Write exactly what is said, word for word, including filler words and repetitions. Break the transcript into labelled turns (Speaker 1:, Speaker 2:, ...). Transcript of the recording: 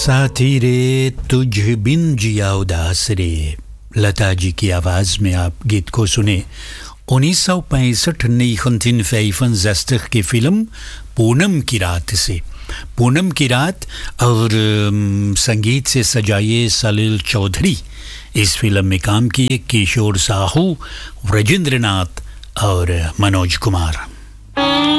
Speaker 1: साथी रे तुझ बिन जिया उदास रे, लता जी की आवाज़ में आप गीत को सुने। उन्नीस सौ पैंसठ नेचुरलफैज़स्तर की फिल्म पूनम की रात से। पूनम की रात और संगीत से सजाए सलील चौधरी। इस फिल्म में काम किए किशोर साहू, राजेंद्र नाथ और मनोज कुमार।